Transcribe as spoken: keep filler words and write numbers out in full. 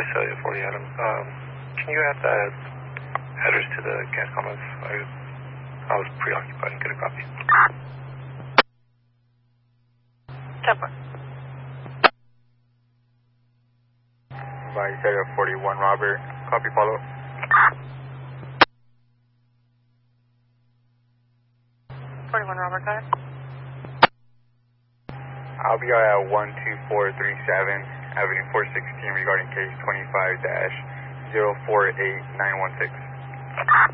Visalia forty Adam. Um, can you add that address to the C A D comments? I, I was preoccupied and get a copy. Temper. Visalia forty-one Robert. Copy follow. forty-one Robert, go ahead. I'll be at one two four three seven Avenue four sixteen regarding case twenty-five dash zero four eight nine one six.